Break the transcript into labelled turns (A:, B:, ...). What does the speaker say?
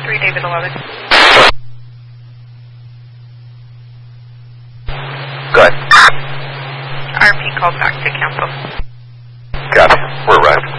A: 3 David 11.
B: Go ahead.
A: RP called back to cancel.
B: Copy. We're arrived.